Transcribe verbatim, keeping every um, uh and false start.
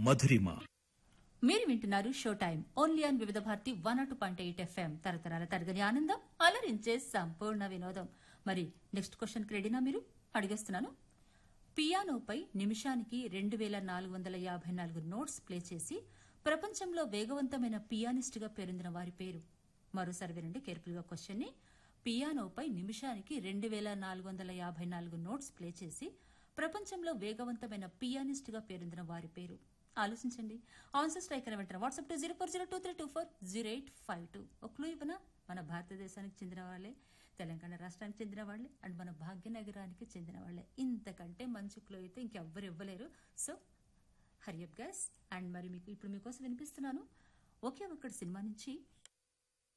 మధురిమ. మీరు వింటున్నారు show time only on వివిధ Bharati one not point eight FM. తరతరాల తరగని ఆనందం, అలరించే సంపూర్ణ వినోదం. మరి నెక్స్ట్ క్వశ్చన్ కి రెడీనా? మీరు అడిగేస్తున్నాను. పియానోపై నిమిషానికి రెండు వేల నాలుగు వందల యాభై నాలుగు నోట్స్ ప్లే చేసి ప్రపంచంలో వేగవంతమైన పియానిస్ట్ గా పేరొందిన వారి పేరు. మరోసారి వినండి కేర్ఫుల్ గా క్వశ్చన్ ని. పియానోపై నిమిషానికి రెండు వేల నాలుగు వందల యాభై నాలుగు నోట్స్ ప్లే చేసి ప్రపంచంలో వేగవంతమైన పియానిస్ట్ గా పేరొందిన వారి పేరు. ఆలోచించండి. ఆన్సర్ స్ట్రైక్ అని వెంటనే WhatsApp to zero four zero two three two four zero eight five two. ఒక క్లూ ఇవ్వనా? మన భారతదేశానికి చెందిన వాళ్ళే, తెలంగాణ రాష్ట్రానికి చెందిన వాళ్ళే, అండ్ మన భాగ్యనగరానికి చెందిన వాళ్ళే. ఇంతకంటే మంచి క్లూ అయితే ఇంకెవ్వరు ఇవ్వలేరు. So hurry up guys. అండ్ మరి మీకు ఇప్పుడు మీకోసం వినిపిస్తున్నాను ఒకే ఒక్కటి సినిమా నుంచి